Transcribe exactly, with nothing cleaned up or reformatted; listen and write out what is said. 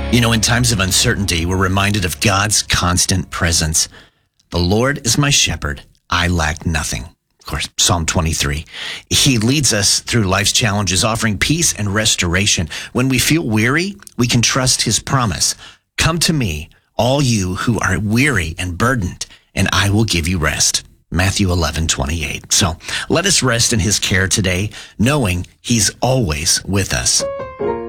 You know, in times of uncertainty, we're reminded of God's constant presence. The Lord is my shepherd. I lack nothing. Of course, Psalm twenty-three. He leads us through life's challenges, offering peace and restoration. When we feel weary, we can trust his promise. Come to me, all you who are weary and burdened, and I will give you rest. Matthew eleven twenty-eight. So let us rest in his care today, knowing he's always with us.